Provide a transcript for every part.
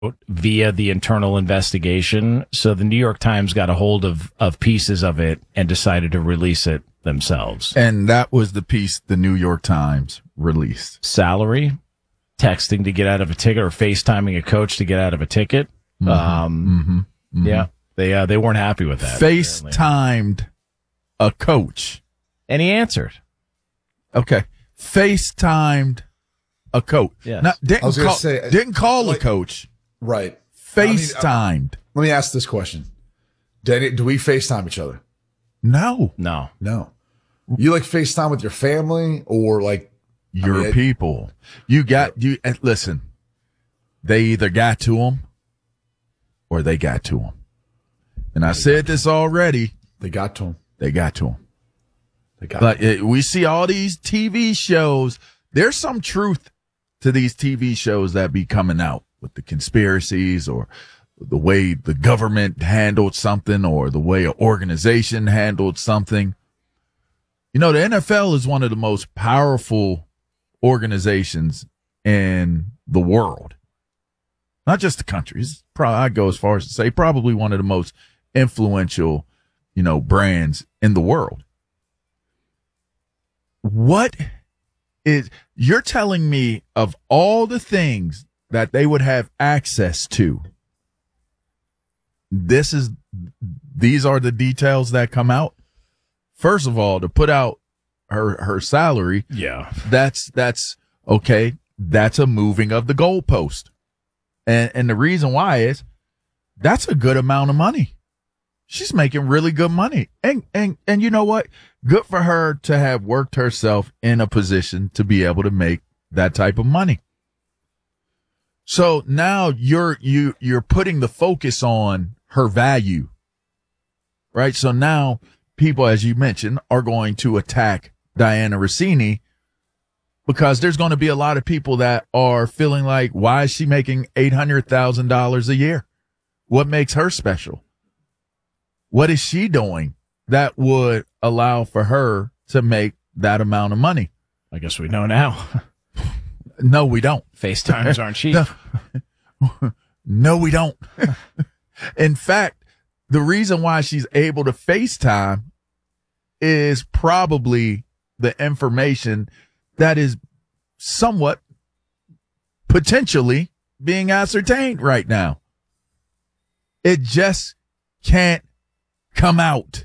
via the internal investigation. So the New York Times got a hold of pieces of it and decided to release it themselves. And that was the piece the New York Times released. Salary, texting to get out of a ticket, or FaceTiming a coach to get out of a ticket. Yeah, they weren't happy with that. FaceTimed a coach. And he answered. Okay. FaceTimed a coach. Yes. Didn't call a coach. Right. FaceTimed. Let me ask this question. Danny, do we FaceTime each other? No. You like FaceTime with your family or like your people? Listen, they either got to them or they got to them. And I said this already. They got to them. We see all these TV shows. There's some truth to these TV shows that be coming out with the conspiracies or the way the government handled something or the way an organization handled something. You know, the NFL is one of the most powerful organizations in the world. Not just the country. I go as far as to say probably one of the most influential, brands in the world. You're telling me of all the things that they would have access to, these are the details that come out? First of all, to put out her salary. Yeah. That's okay. That's a moving of the goalpost. And the reason why is that's a good amount of money. She's making really good money. And you know what? Good for her to have worked herself in a position to be able to make that type of money. So now you're putting the focus on her value, right? So now people, as you mentioned, are going to attack Dianna Russini because there's going to be a lot of people that are feeling like, why is she making $800,000 a year? What makes her special? What is she doing that would allow for her to make that amount of money? I guess we know now. No, we don't. FaceTimes aren't cheap. No, we don't. In fact, the reason why she's able to FaceTime is probably the information that is somewhat potentially being ascertained right now. It just can't come out.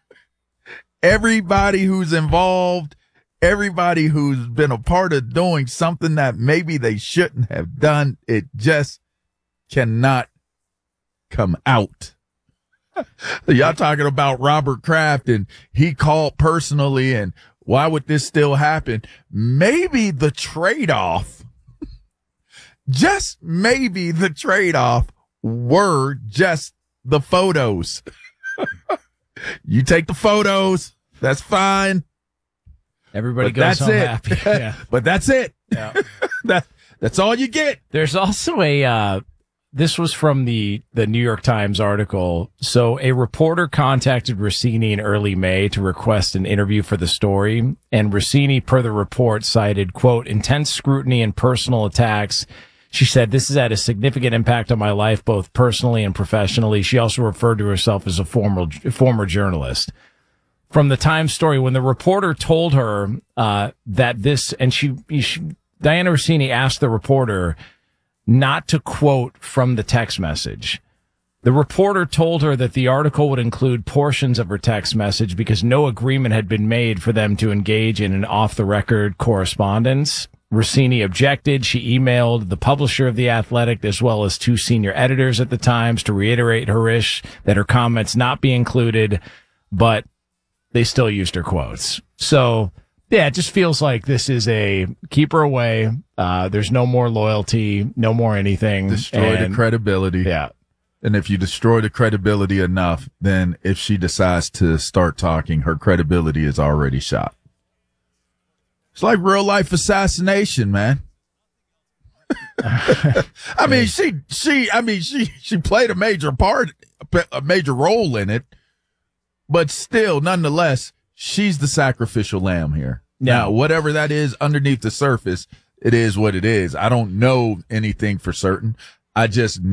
Everybody who's involved, everybody who's been a part of doing something that maybe they shouldn't have done, it just cannot come out. Y'all talking about Robert Kraft and he called personally and why would this still happen? Maybe the trade-off, just maybe the trade-off were just the photos. You take the photos, that's fine. Everybody goes home happy. Yeah. But that's it. Yeah. That's all you get. There's also this was from the New York Times article. So a reporter contacted Russini in early May to request an interview for the story. And Russini, per the report, cited, quote, intense scrutiny and personal attacks. She said, this has had a significant impact on my life, both personally and professionally. She also referred to herself as a former journalist. From the Times story, when the reporter told her that this, and Dianna Russini asked the reporter not to quote from the text message. The reporter told her that the article would include portions of her text message because no agreement had been made for them to engage in an off-the-record correspondence. Russini objected. She emailed the publisher of The Athletic as well as two senior editors at the Times to reiterate her wish that her comments not be included, but they still used her quotes. So, yeah, it just feels like this is a keep her away. There's no more loyalty, no more anything. Destroy the credibility. Yeah. And if you destroy the credibility enough, then if she decides to start talking, her credibility is already shot. It's like real life assassination, man. I mean, she played a major role in it, but still, nonetheless, she's the sacrificial lamb here. Now, whatever that is underneath the surface, it is what it is. I don't know anything for certain. I just